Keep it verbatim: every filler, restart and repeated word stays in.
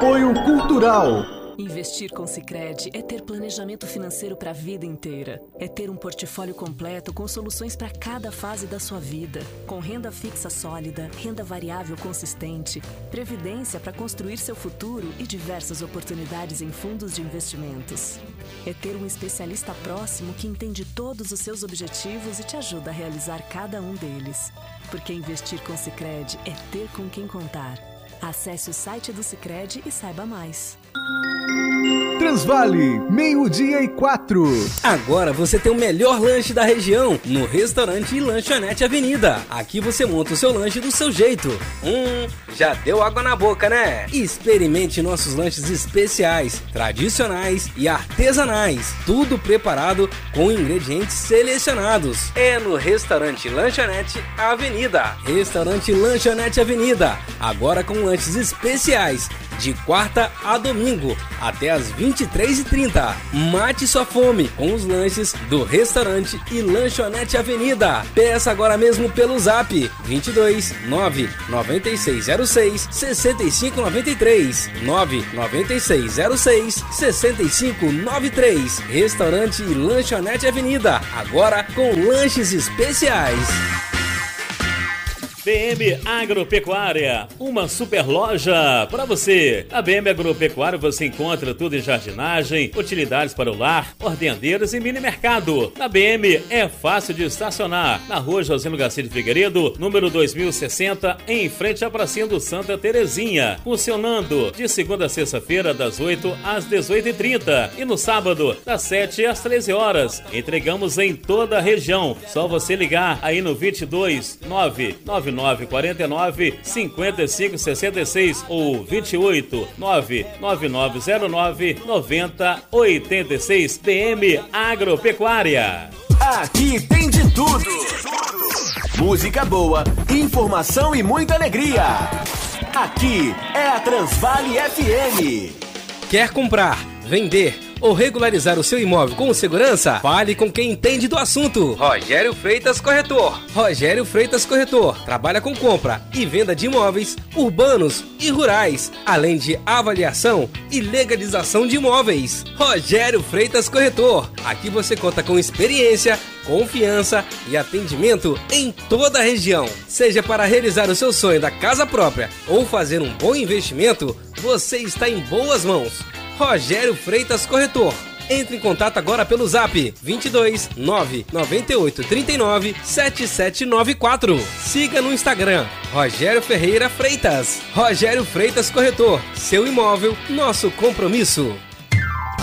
Apoio Cultural. Investir com Sicredi é ter planejamento financeiro para a vida inteira. É ter um portfólio completo com soluções para cada fase da sua vida. Com renda fixa sólida, renda variável consistente, previdência para construir seu futuro e diversas oportunidades em fundos de investimentos. É ter um especialista próximo que entende todos os seus objetivos e te ajuda a realizar cada um deles. Porque investir com Sicredi é ter com quem contar. Acesse o site do Sicredi e saiba mais. Transvale, meio-dia e quatro. Agora você tem o melhor lanche da região no restaurante e lanchonete Avenida. Aqui você monta o seu lanche do seu jeito. Hum, já deu água na boca, né? Experimente nossos lanches especiais, tradicionais e artesanais. Tudo preparado com ingredientes selecionados. É no restaurante Lanchonete Avenida. Restaurante Lanchonete Avenida. Agora com lanches especiais. De quarta a domingo, até às vinte e três e trinta. Mate sua fome com os lanches do restaurante e lanchonete Avenida. Peça agora mesmo pelo zap vinte e dois, nove nove seis zero seis, seis cinco nove três, nove nove seis zero seis, seis cinco nove três. Restaurante e lanchonete Avenida, agora com lanches especiais. B M Agropecuária, uma super loja para você. Na B M Agropecuária você encontra tudo em jardinagem, utilidades para o lar, ordenadeiros e mini mercado. Na B M é fácil de estacionar. Na rua Josino Garcia de Figueiredo, número dois mil e sessenta, em frente à pracinha do Santa Terezinha. Funcionando de segunda a sexta-feira, das oito às dezoito e trinta. E no sábado, das sete às treze horas. Entregamos em toda a região. Só você ligar aí no vinte e dois, nove nove nove quatro nove, cinco cinco seis seis ou vinte e oito, nove nove nove zero nove, nove zero oito seis. B M Agropecuária. Aqui tem de tudo. Música boa, informação e muita alegria. Aqui é a Transvale F M. Quer comprar, vender ou regularizar o seu imóvel com segurança? Fale com quem entende do assunto. Rogério Freitas Corretor. Rogério Freitas Corretor trabalha com compra e venda de imóveis urbanos e rurais, além de avaliação e legalização de imóveis. Rogério Freitas Corretor. Aqui você conta com experiência, confiança e atendimento em toda a região. Seja para realizar o seu sonho da casa própria ou fazer um bom investimento, você está em boas mãos. Rogério Freitas Corretor. Entre em contato agora pelo zap vinte e dois, nove nove oito, três nove, sete sete nove quatro. Siga no Instagram Rogério Ferreira Freitas. Rogério Freitas Corretor. Seu imóvel, nosso compromisso.